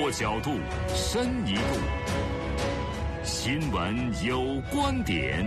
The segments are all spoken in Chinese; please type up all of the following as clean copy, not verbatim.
多角度，深一步。新闻有观点。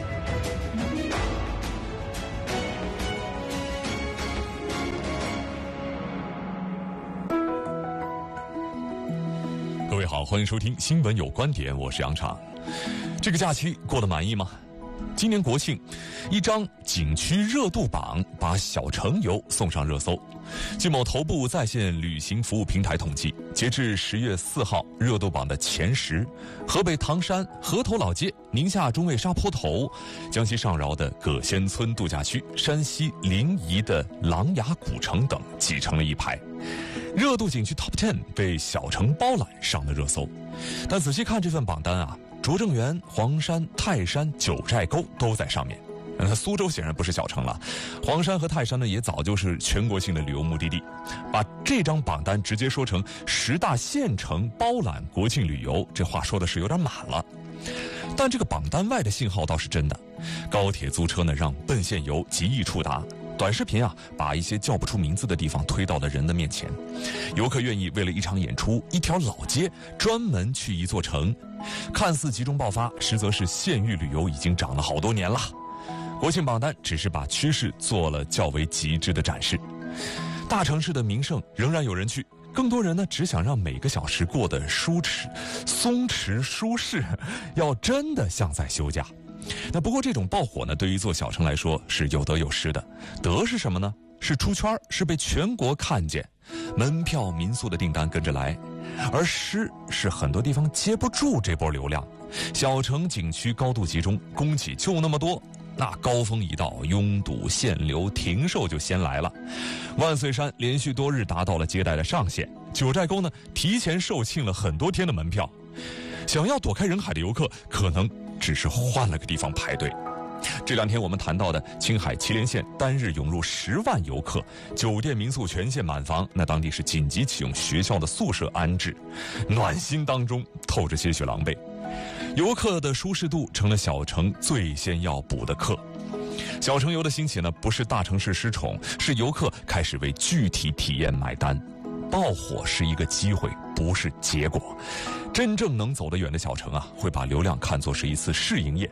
各位好，欢迎收听新闻有观点，我是杨畅。这个假期过得满意吗？今年国庆，一张景区热度榜把小城游送上热搜。据某头部在线旅行服务平台统计，截至10月4号，热度榜的前10，河北唐山河头老街、宁夏中卫沙坡头、江西上饶的葛仙村度假区、山西临沂的琅琊古城等挤成了一排。热度景区 Top 10被小城包揽上了热搜。但仔细看这份榜单啊，拙政园、黄山、泰山、九寨沟都在上面。苏州显然不是小城了，黄山和泰山呢也早就是全国性的旅游目的地。把这张榜单直接说成10大县城包揽国庆旅游，这话说的是有点满了。但这个榜单外的信号倒是真的，高铁租车呢让奔现游极易触达，短视频啊把一些叫不出名字的地方推到了人的面前，游客愿意为了一场演出、一条老街专门去一座城，看似集中爆发，实则是县域旅游已经涨了好多年了。国庆榜单只是把趋势做了较为极致的展示，大城市的名胜仍然有人去，更多人呢只想让每个小时过得松弛舒适，要真的像在休假。那不过这种爆火呢，对于一座小城来说是有得有失的。得是什么呢？是出圈，是被全国看见，门票民宿的订单跟着来。而失是很多地方接不住这波流量，小城景区高度集中，供给就那么多，那高峰一到，拥堵限流停售就先来了。万岁山连续多日达到了接待的上限，九寨沟呢提前售罄了很多天的门票，想要躲开人海的游客可能只是换了个地方排队。这两天我们谈到的青海祁连县单日涌入10万游客，酒店民宿全线满房，那当地是紧急启用学校的宿舍安置，暖心当中透着些许狼狈。游客的舒适度成了小城最先要补的课。小城游的兴起呢，不是大城市失宠，是游客开始为具体体验买单。爆火是一个机会，不是结果。真正能走得远的小城啊，会把流量看作是一次试营业，